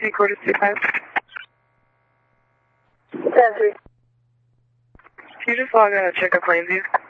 Quarter 25. 10-3. Can you just log on and check a plane, please?